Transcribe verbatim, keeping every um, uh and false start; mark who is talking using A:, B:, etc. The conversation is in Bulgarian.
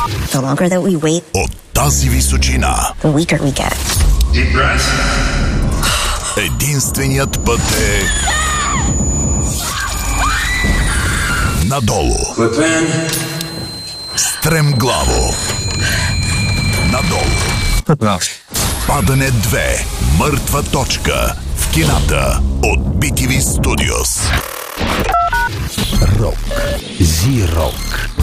A: The longer that we wait,
B: от тази височина,
A: the weaker we get.
C: Deep breath.
B: единственият път е надолу.
C: Clip in.
B: Стремглаво. Надолу. Падане две. Мъртва точка. В кината от би ти ви Studios.
D: Рок. Зи-рок.